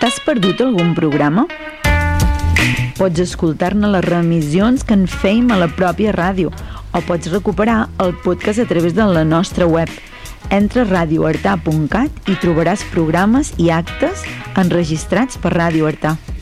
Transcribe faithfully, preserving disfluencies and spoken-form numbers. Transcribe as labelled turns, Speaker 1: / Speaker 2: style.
Speaker 1: T'has perdut algun programa? Pots escoltar-ne les reemissions que en fèiem a la pròpia ràdio o pots recuperar el podcast a través de la nostra web. Entra a radio artà punt cat i trobaràs programes i actes enregistrats per Ràdio Artà.